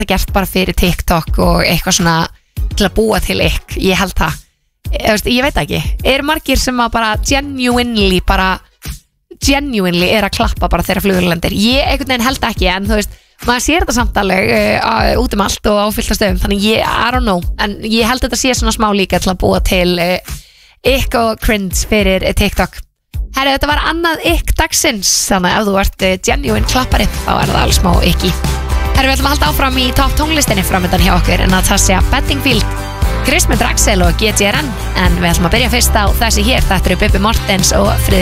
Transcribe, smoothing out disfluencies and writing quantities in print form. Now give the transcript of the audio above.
gert bara fyrir TikTok og eitthvað svona til að búa til ég held það ég veit ekki, margir sem að bara genuinely er að klappa bara þeirra flugvélalendir ég einhvern veginn held ekki en þú veist maður sér þetta samt alveg út um allt og á fyllta stöðum þannig I don't know en ég held þetta sé svona smá líka til að búa til og cringe fyrir TikTok Herru, þetta var annað dagsins þannig að ef þú ert genuine klappari þá það alveg smá ekki Herru, við ætlum að halda áfram í topp tónlistinni framöndan hjá okkur en að það sé að Bettingfield Kristmund Raxel og GTRN en við ætlum að byrja fyrst á þessi hér þetta eru Bubbi Mortens og Friðrik